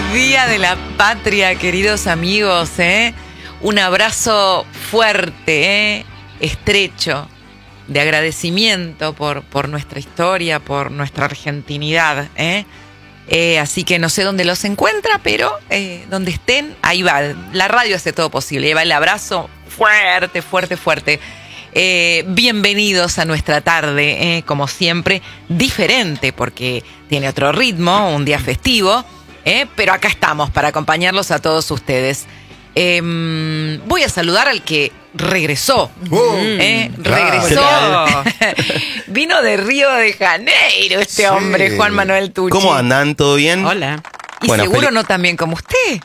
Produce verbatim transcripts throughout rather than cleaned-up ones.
Día de la Patria, queridos amigos, ¿eh? Un abrazo fuerte, ¿eh? Estrecho, de agradecimiento por, por nuestra historia, por nuestra argentinidad, ¿eh? Eh, así que no sé dónde los encuentra, pero eh, donde estén, ahí va. La radio hace todo posible. Ahí va el abrazo fuerte, fuerte, fuerte. Eh, bienvenidos a nuestra tarde, eh, como siempre, diferente, porque tiene otro ritmo, un día festivo, eh, pero acá estamos para acompañarlos a todos ustedes. Eh, voy a saludar al que regresó. Uh, eh, claro. Regresó. Vino de Río de Janeiro este Sí. hombre, Juan Manuel Tucci. ¿Cómo andan? ¿Todo bien? Hola. Y Bueno, seguro fel- no tan bien como usted.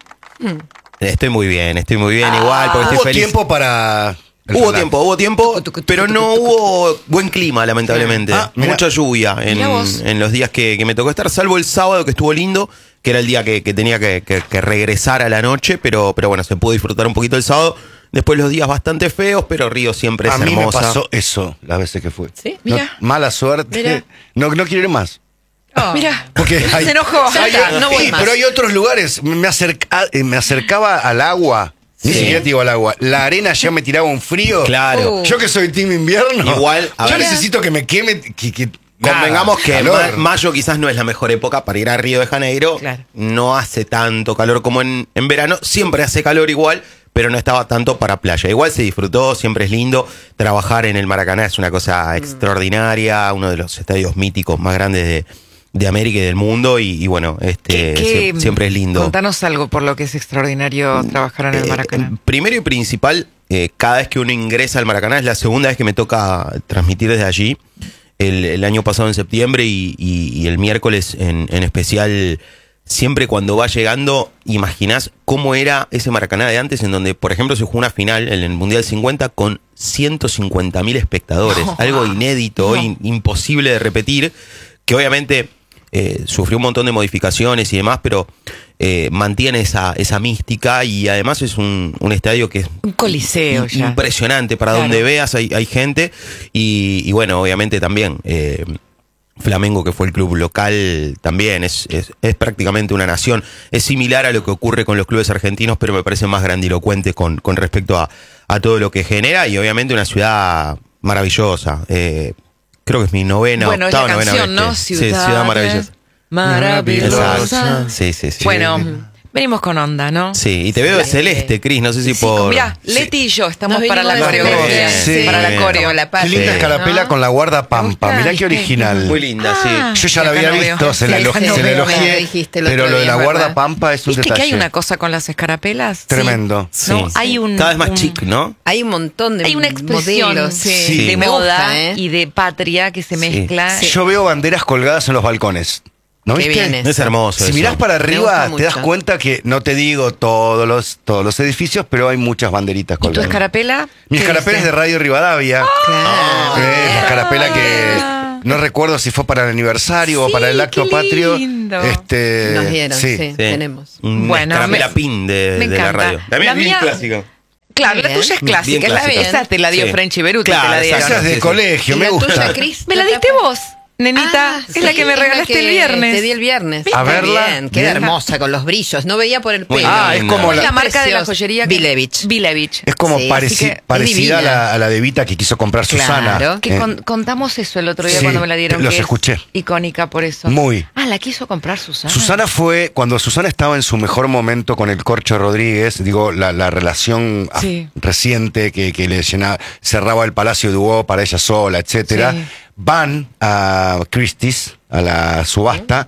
Estoy muy bien, estoy muy bien, Ah, igual, porque estoy Hubo feliz. tiempo para... el Hubo relax. tiempo, hubo tiempo, pero no hubo buen clima, lamentablemente. Ah, mira. Mucha lluvia en, Mira vos. en los días que, que me tocó estar, salvo el sábado que estuvo lindo, que era el día que, que tenía que, que- que regresar a la noche, pero, pero bueno, se pudo disfrutar un poquito el sábado. Después los días bastante feos, pero Río siempre es A mí hermosa. me pasó eso las veces que fui. ¿Sí? No, Mira. mala suerte. Mira. No, no quiero ir más. Oh. Mira, Porque hay- se enojó. Ya hay- está, no voy sí, más. pero hay otros lugares. Me, acerca- eh, me acercaba al agua. Ni Sí. siquiera te digo al agua. La arena ya me tiraba un frío. Claro. Uh. Yo que soy team invierno. Igual, a yo ver. necesito que me queme. Que, que- Convengamos nada, que calor. ma- mayo quizás no es la mejor época para ir a Río de Janeiro. Claro. No hace tanto calor como en, en verano. Siempre hace calor igual, pero no estaba tanto para playa. Igual se disfrutó, siempre es lindo. Trabajar en el Maracaná es una cosa extraordinaria, uno de los estadios míticos más grandes de, de América y del mundo. Y, y bueno, este ¿Qué- sie- siempre es lindo. Contanos algo por lo que es extraordinario trabajar en el Eh, Maracaná. primero y principal, eh, cada vez que uno ingresa al Maracaná, es la segunda vez que me toca transmitir desde allí. El, el año pasado en septiembre y, y- y el miércoles en, en especial, siempre cuando va llegando, imaginás cómo era ese Maracaná de antes, en donde, por ejemplo, se jugó una final en el Mundial cincuenta con ciento cincuenta mil espectadores. No. Algo inédito, No. in- imposible de repetir, que obviamente eh, sufrió un montón de modificaciones y demás, pero eh, mantiene esa, esa mística y además es un, un estadio que es Un coliseo i- ya. impresionante. Para Claro. donde veas hay, hay gente y, y bueno, obviamente también eh, Flamengo, que fue el club local, también es, es, es prácticamente una nación. Es similar a lo que ocurre con los clubes argentinos, pero me parece más grandilocuente con, con respecto a, a todo lo que genera y obviamente una ciudad maravillosa. Eh, creo que es mi novena, Bueno, es octava, la novena canción, vez ¿no? que- sí, Ciudad Maravillosa. Maravillosa. Exacto. Sí, sí, sí. Bueno, venimos con onda, ¿no? Sí, y te veo de Sí. celeste, Cris, no sé si Sí, por... mirá, Leti y yo estamos Nos para la vinimos de coreografía. celeste. Sí. Para la Bien. coreo. Como la Qué patria, linda Sí. escarapela ¿no? con la guardapampa. ¿Te gusta? Mirá qué original. Muy linda, sí. Ah. Yo ya la Acá había no visto, veo. se la Sí, elogié, acá no se la veo. elogié, Me lo dijiste el otro pero lo de día, la ¿verdad? guardapampa es un ¿Viste detalle. que hay una cosa con las escarapelas? Sí. Tremendo. No, Sí. hay un, Cada vez más un- chic, ¿no? Hay un montón de Hay una expresión modelos sí, Sí. de Me moda gusta, ¿eh? y de patria que se Sí. mezcla. Sí. Yo veo banderas colgadas en los balcones. ¿No Qué viste? bien eso. Es hermoso Si eso. mirás para gusta arriba, te das mucho. cuenta que, no te digo todos los, todos los edificios, pero hay muchas banderitas ¿Y tu colgadas. escarapela? Mi ¿Qué escarapela es dice? de Radio Rivadavia. Claro. Eh, la escarapela que no recuerdo si fue para el aniversario o Sí, para el acto qué patrio. lindo. Este, Nos dieron, sí, Sí. tenemos. Una Bueno, escarapela me- pin de, me de la encanta. radio. También La es bien mía- clásica. Claro, la Bien. tuya es Bien clásica. es la- clásica. esa te la dio Sí. Frenchy Beruti, Claro, te la dieron. Esa es de Sí, sí. colegio, ¿Y me la gusta. tuya, Cris? Me la diste vos, nenita. Ah, es la sí, que me es la regalaste que el viernes. Te di el viernes. A Muy verla. bien, queda Bien. hermosa con los brillos. No veía por el Muy pelo. Ah, es linda. como ¿Cuál es la, la marca de la Preciosa. joyería? que- Vilevich. Vilevich. es como Sí, pareci- así que es parecida a divina. la, a la de Vita que quiso comprar Susana. Claro. Que Eh, con- contamos eso el otro día Sí, cuando me la dieron. los que es escuché. icónica por eso. Muy. Ah, la quiso comprar Susana. Susana fue, cuando Susana estaba en su mejor momento con el Corcho Rodríguez, digo, la, la relación ah, Sí. reciente que, que le llenaba, cerraba el Palacio de Hugo para ella sola, etcétera, Sí. van a Christie's, a la subasta,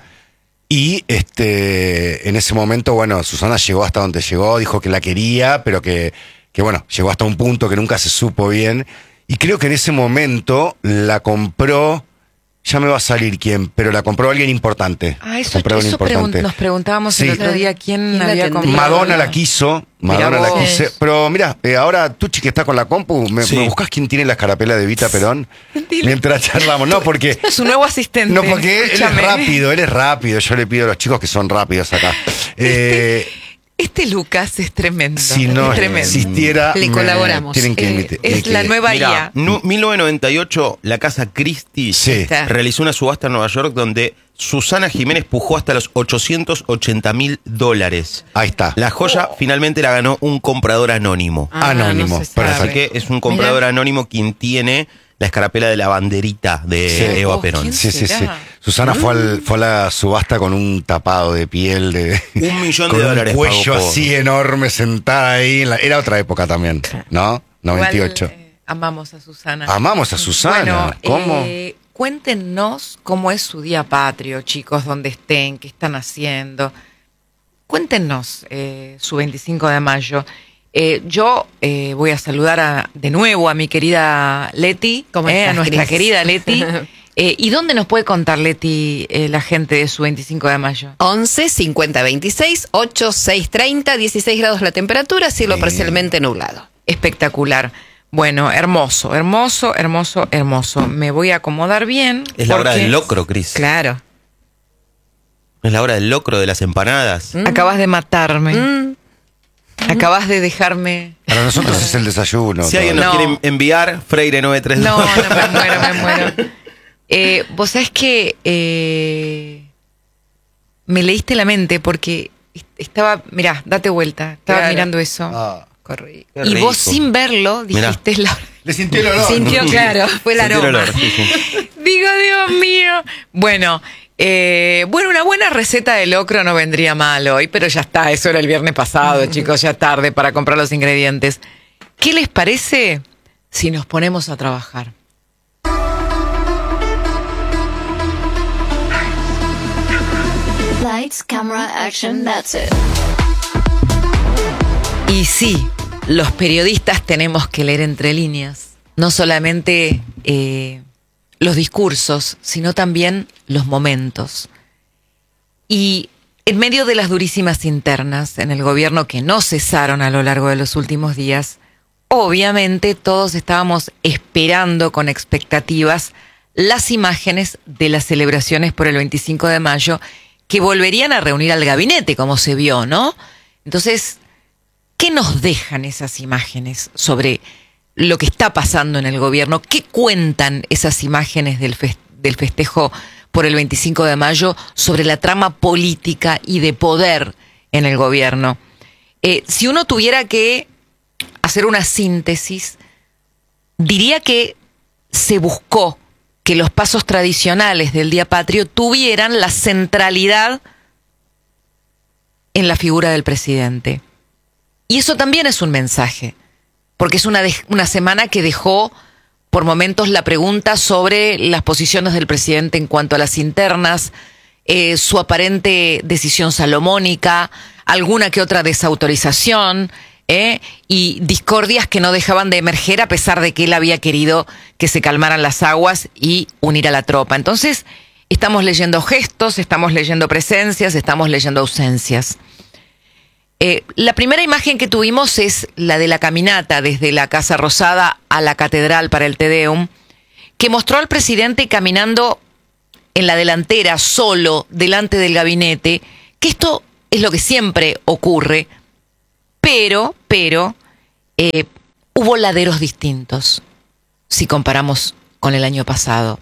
y este en ese momento, bueno, Susana llegó hasta donde llegó, dijo que la quería, pero que, que bueno, llegó hasta un punto que nunca se supo bien, y creo que en ese momento la compró. Ya me va a salir quién, pero la compró alguien importante. Ah, eso, Compró alguien eso pregun- importante. nos preguntábamos Sí. el otro día quién, ¿Quién la había tendría? comprado. Madonna la quiso, Madonna Mirá la vos. quise. Pero mira, eh, ahora Tucci que está con la compu, ¿me, Sí. me buscas quién tiene la escarapela de Vita Perón? Dile. Mientras charlamos. No, porque... Su nuevo asistente. No, porque él es Escúchame. rápido, él es rápido. Yo le pido a los chicos que son rápidos acá. Eh, Este Lucas es tremendo. Si no es tremendo. existiera, Le me colaboramos. tienen que Eh, invitar. es la nueva I A. Mirá, nu- mil novecientos noventa y ocho, la casa Christie Sí. Está. realizó una subasta en Nueva York donde Susana Jiménez pujó hasta los ochocientos ochenta mil dólares. Ahí está. La joya finalmente la ganó un comprador anónimo. Ah, Anónimo, no se para sabe. Así que es un comprador Mirá. anónimo quien tiene la escarapela de la banderita de Sí. Eva Oh, Perón. ¿quién Sí, sí, sí. será? Susana fue, al- fue a la subasta con un tapado de piel de. Un millón de con dólares Un cuello pagó por- así enorme sentada ahí. en la- era otra época también, ¿no? noventa y ocho. Igual, eh, amamos a Susana. Amamos a Susana. Bueno, ¿Cómo? eh, cuéntenos cómo es su día patrio, chicos, donde estén, qué están haciendo. Cuéntenos eh, su veinticinco de mayo. Eh, yo eh, voy a saludar a- de nuevo a mi querida Leti, ¿Cómo eh, a estás, nuestra Cris? querida Leti. Eh, ¿Y dónde nos puede contar, Leti, eh, la gente de su veinticinco de mayo? once cincuenta veintiséis ocho seis treinta, dieciséis grados la temperatura, cielo parcialmente nublado. Espectacular. Bueno, hermoso, hermoso, hermoso, hermoso. Me voy a acomodar bien. Es la hora porque del locro, Cris. Claro. Es la hora del locro, de las empanadas. Acabas de matarme. Mm. Acabas de dejarme. Para nosotros es el desayuno. Si alguien todo. nos No. quiere enviar, Freire nueve tres dos. No, no, me muero, me muero. Eh, Vos sabés que eh, me leíste la mente porque est- estaba, mirá, date vuelta, estaba Claro. mirando eso. Ah. Correcto. Qué Y vos rico. sin verlo dijiste es la hora. Le sintió el olor. Sintió, claro, fue el Sentí el aroma. olor, sí, sí. Digo, Dios mío. Bueno, eh, bueno, una buena receta de locro no vendría mal hoy, pero ya está, eso era el viernes pasado, chicos, ya tarde para comprar los ingredientes. ¿Qué les parece si nos ponemos a trabajar? Lights, camera, action, that's it. Y sí, los periodistas tenemos que leer entre líneas, no solamente eh, los discursos, sino también los momentos. Y en medio de las durísimas internas en el gobierno que no cesaron a lo largo de los últimos días, obviamente todos estábamos esperando con expectativas las imágenes de las celebraciones por el veinticinco de mayo que volverían a reunir al gabinete, como se vio, ¿no? Entonces, ¿qué nos dejan esas imágenes sobre lo que está pasando en el gobierno? ¿Qué cuentan esas imágenes del, fes- del festejo por el veinticinco de mayo sobre la trama política y de poder en el gobierno? Eh, si uno tuviera que hacer una síntesis, diría que se buscó que los pasos tradicionales del Día Patrio tuvieran la centralidad en la figura del presidente. Y eso también es un mensaje, porque es una, de- una semana que dejó por momentos la pregunta sobre las posiciones del presidente en cuanto a las internas, eh, su aparente decisión salomónica, alguna que otra desautorización, eh, y discordias que no dejaban de emerger a pesar de que él había querido que se calmaran las aguas y unir a la tropa. Entonces, estamos leyendo gestos, estamos leyendo presencias, estamos leyendo ausencias. Eh, la primera imagen que tuvimos es la de la caminata desde la Casa Rosada a la Catedral para el Te Deum, que mostró al presidente caminando en la delantera, solo, delante del gabinete, que esto es lo que siempre ocurre, pero, pero, eh, hubo laderos distintos, si comparamos con el año pasado.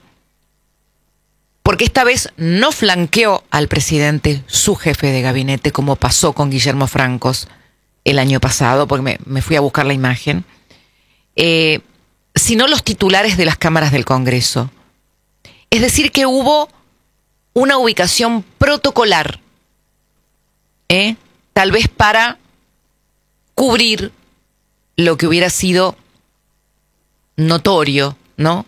Porque esta vez no flanqueó al presidente su jefe de gabinete, como pasó con Guillermo Francos el año pasado, porque me, me fui a buscar la imagen, eh, sino los titulares de las cámaras del Congreso. Es decir, que hubo una ubicación protocolar, ¿eh? Tal vez para cubrir lo que hubiera sido notorio, ¿no?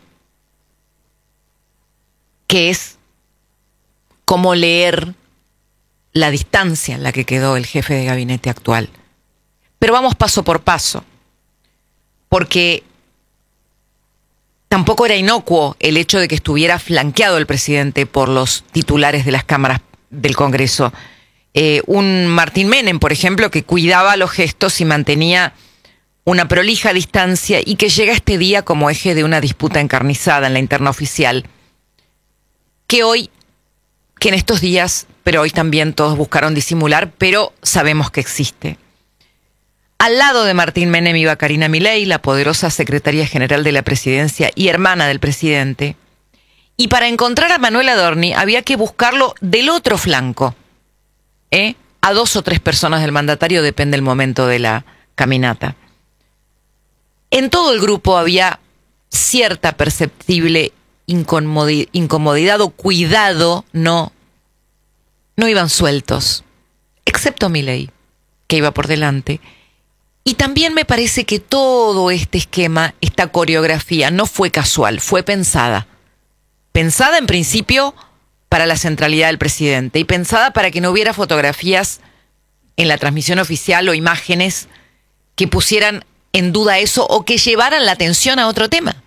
Que es cómo leer la distancia en la que quedó el jefe de gabinete actual. Pero vamos paso por paso, porque tampoco era inocuo el hecho de que estuviera flanqueado el presidente por los titulares de las cámaras del Congreso. Eh, un Martín Menem, por ejemplo, que cuidaba los gestos y mantenía una prolija distancia y que llega este día como eje de una disputa encarnizada en la interna oficial, que hoy que en estos días, pero hoy también todos buscaron disimular, pero sabemos que existe. Al lado de Martín Menem iba Karina Milei, la poderosa secretaria general de la presidencia y hermana del presidente. Y para encontrar a Manuel Adorni había que buscarlo del otro flanco. ¿eh? A dos o tres personas del mandatario, depende del momento de la caminata. En todo el grupo había cierta perceptible incomodi- incomodidad o cuidado, no, no iban sueltos, excepto Milei, que iba por delante. Y también me parece que todo este esquema, esta coreografía, no fue casual, fue pensada. Pensada en principio para la centralidad del presidente y pensada para que no hubiera fotografías en la transmisión oficial o imágenes que pusieran en duda eso o que llevaran la atención a otro tema.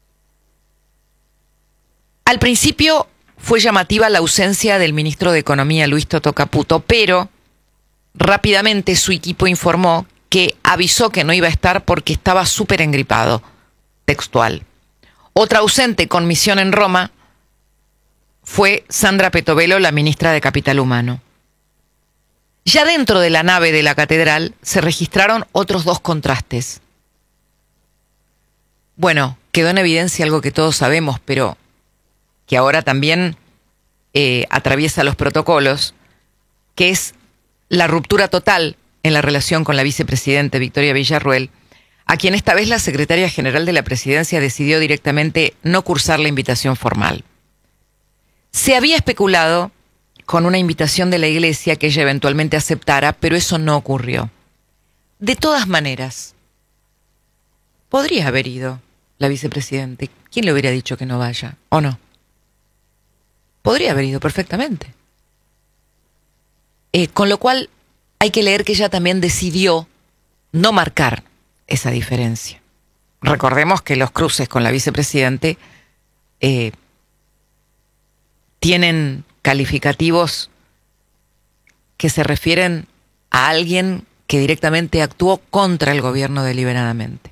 Al principio fue llamativa la ausencia del ministro de Economía, Luis Toto Caputo, pero rápidamente su equipo informó que avisó que no iba a estar porque estaba súper engripado, textual. Otra ausente con misión en Roma fue Sandra Petovelo, la ministra de Capital Humano. Ya dentro de la nave de la catedral se registraron otros dos contrastes. Bueno, quedó en evidencia algo que todos sabemos, pero que ahora también eh, atraviesa los protocolos, que es la ruptura total en la relación con la vicepresidenta Victoria Villarruel, a quien esta vez la secretaria general de la presidencia decidió directamente no cursar la invitación formal. Se había especulado con una invitación de la iglesia que ella eventualmente aceptara, pero eso no ocurrió. De todas maneras, podría haber ido la vicepresidenta. ¿Quién le hubiera dicho que no vaya? ¿O no? Podría haber ido perfectamente. Eh, con lo cual, hay que leer que ella también decidió no marcar esa diferencia. Recordemos que los cruces con la vicepresidente eh, tienen calificativos que se refieren a alguien que directamente actuó contra el gobierno deliberadamente.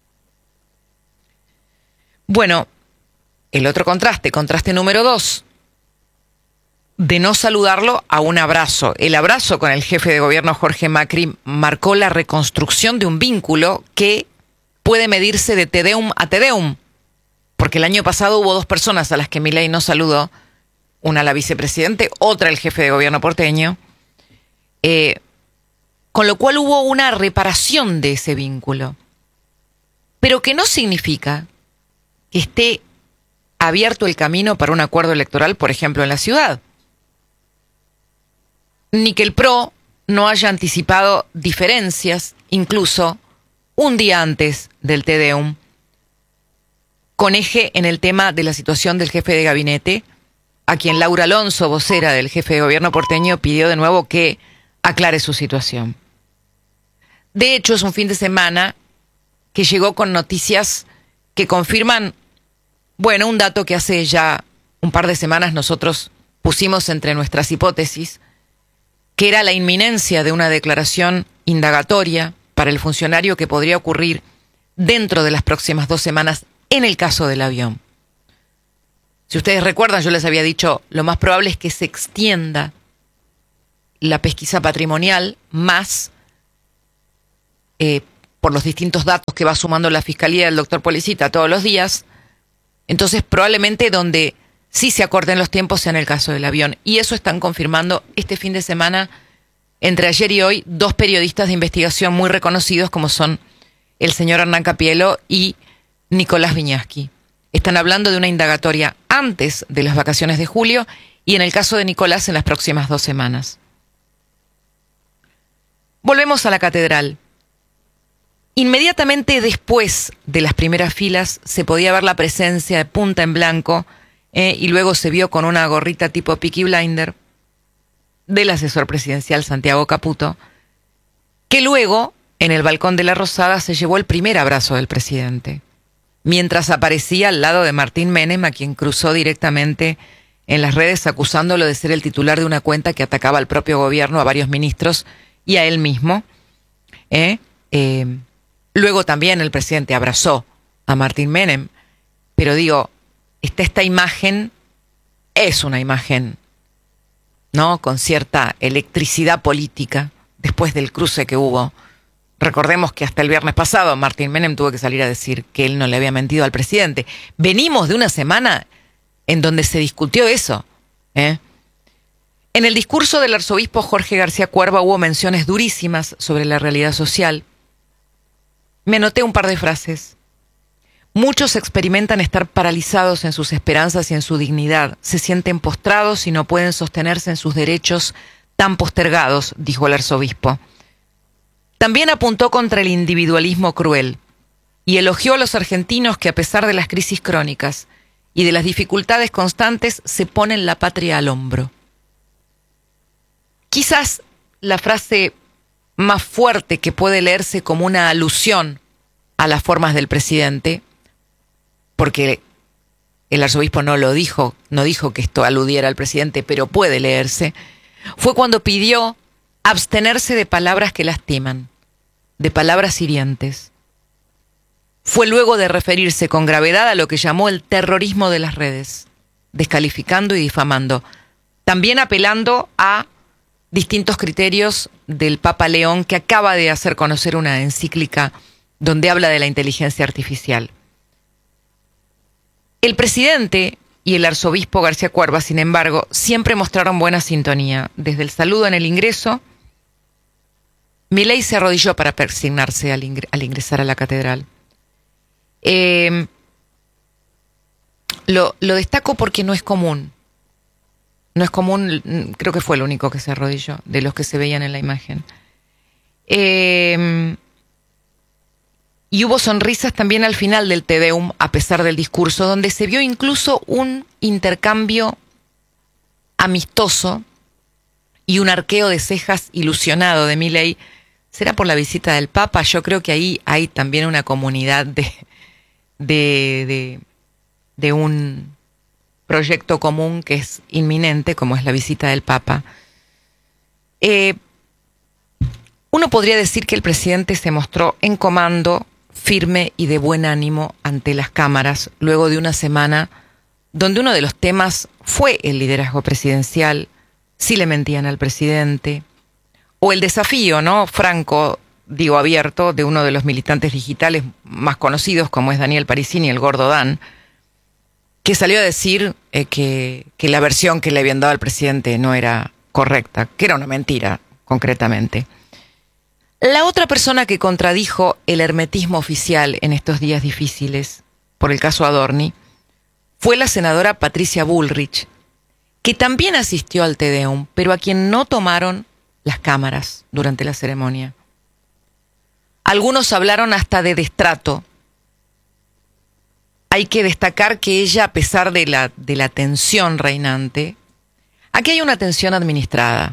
Bueno, el otro contraste, contraste número dos, de no saludarlo a un abrazo. El abrazo con el jefe de gobierno Jorge Macri marcó la reconstrucción de un vínculo que puede medirse de Te Deum a Te Deum, porque el año pasado hubo dos personas a las que Milei no saludó, una la vicepresidente, otra el jefe de gobierno porteño, eh, con lo cual hubo una reparación de ese vínculo, pero que no significa que esté abierto el camino para un acuerdo electoral, por ejemplo, en la ciudad, ni que el P R O no haya anticipado diferencias, incluso un día antes del Te Deum, con eje en el tema de la situación del jefe de gabinete, a quien Laura Alonso, vocera del jefe de gobierno porteño, pidió de nuevo que aclare su situación. De hecho, es un fin de semana que llegó con noticias que confirman, bueno, un dato que hace ya un par de semanas nosotros pusimos entre nuestras hipótesis, que era la inminencia de una declaración indagatoria para el funcionario que podría ocurrir dentro de las próximas dos semanas en el caso del avión. Si ustedes recuerdan, yo les había dicho, lo más probable es que se extienda la pesquisa patrimonial más eh, por los distintos datos que va sumando la Fiscalía del doctor Policita todos los días. Entonces, probablemente donde sí se acorden los tiempos sea en el caso del avión. Y eso están confirmando este fin de semana, entre ayer y hoy, dos periodistas de investigación muy reconocidos como son el señor Hernán Capielo y Nicolás Viñaski. Están hablando de una indagatoria antes de las vacaciones de julio y en el caso de Nicolás en las próximas dos semanas. Volvemos a la catedral. Inmediatamente después de las primeras filas se podía ver la presencia de punta en blanco eh, y luego se vio con una gorrita tipo Peaky Blinder del asesor presidencial Santiago Caputo, que luego en el balcón de la Rosada se llevó el primer abrazo del presidente, mientras aparecía al lado de Martín Menem, a quien cruzó directamente en las redes acusándolo de ser el titular de una cuenta que atacaba al propio gobierno, a varios ministros y a él mismo. ¿eh? Eh, luego también el presidente abrazó a Martín Menem, pero digo, esta, esta imagen es una imagen ¿no? Con cierta electricidad política después del cruce que hubo. Recordemos que hasta el viernes pasado Martín Menem tuvo que salir a decir que él no le había mentido al presidente. Venimos de una semana en donde se discutió eso, ¿eh? En el discurso del arzobispo Jorge García Cuerva hubo menciones durísimas sobre la realidad social. Me anoté un par de frases. Muchos experimentan estar paralizados en sus esperanzas y en su dignidad. Se sienten postrados y no pueden sostenerse en sus derechos tan postergados, dijo el arzobispo. También apuntó contra el individualismo cruel y elogió a los argentinos que, a pesar de las crisis crónicas y de las dificultades constantes, se ponen la patria al hombro. Quizás la frase más fuerte que puede leerse como una alusión a las formas del presidente, porque el arzobispo no lo dijo, no dijo que esto aludiera al presidente, pero puede leerse, fue cuando pidió abstenerse de palabras que lastiman, de palabras hirientes. Fue luego de referirse con gravedad a lo que llamó el terrorismo de las redes, descalificando y difamando, también apelando a distintos criterios del Papa León, que acaba de hacer conocer una encíclica donde habla de la inteligencia artificial. El presidente y el arzobispo García Cuerva, sin embargo, siempre mostraron buena sintonía. Desde el saludo en el ingreso, Milei se arrodilló para persignarse al, ingre- al ingresar a la catedral. Eh, lo, lo destaco porque no es común. No es común, creo que fue el único que se arrodilló, de los que se veían en la imagen. Eh, y hubo sonrisas también al final del Te Deum, a pesar del discurso, donde se vio incluso un intercambio amistoso y un arqueo de cejas ilusionado de Milei. ¿Será por la visita del Papa? Yo creo que ahí hay también una comunidad de, de, de, de un proyecto común que es inminente, como es la visita del Papa. Eh, uno podría decir que el presidente se mostró en comando, firme y de buen ánimo ante las cámaras, luego de una semana donde uno de los temas fue el liderazgo presidencial, si le mentían al presidente, o el desafío, ¿no?, franco, digo abierto, de uno de los militantes digitales más conocidos, como es Daniel Parisini, el Gordo Dan, que salió a decir eh, que, que la versión que le habían dado al presidente no era correcta, que era una mentira, concretamente. La otra persona que contradijo el hermetismo oficial en estos días difíciles, por el caso Adorni, fue la senadora Patricia Bullrich, que también asistió al Te Deum, pero a quien no tomaron las cámaras durante la ceremonia. Algunos hablaron hasta de destrato. Hay que destacar que ella, a pesar de la, de la tensión reinante, aquí hay una tensión administrada.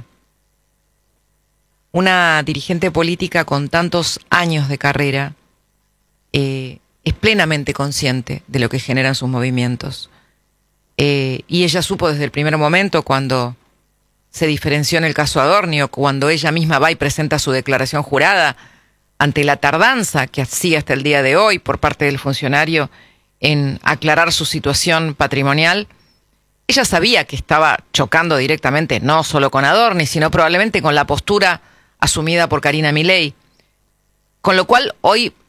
Una dirigente política con tantos años de carrera eh, es plenamente consciente de lo que generan sus movimientos. Eh, y ella supo desde el primer momento, cuando se diferenció en el caso Adorni, o cuando ella misma va y presenta su declaración jurada, ante la tardanza que hacía hasta el día de hoy por parte del funcionario en aclarar su situación patrimonial, ella sabía que estaba chocando directamente no solo con Adorni, sino probablemente con la postura asumida por Karina Milei. Con lo cual, hoy